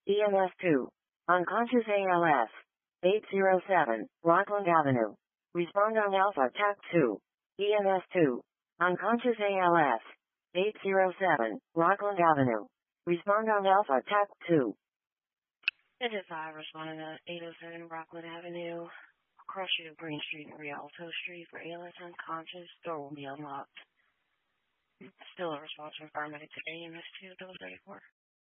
EMS2. Unconscious ALS. 807, Rockland Avenue. Respond on Alpha TAC 2. EMS2. Unconscious ALS. 807, Rockland Avenue. Respond on Alpha TAC 2. It is I responding to 807 Rockland Avenue. Across you to Green Street and Rialto Street for ALS unconscious. Door will be unlocked. Still a response from paramedic to AMS2 34.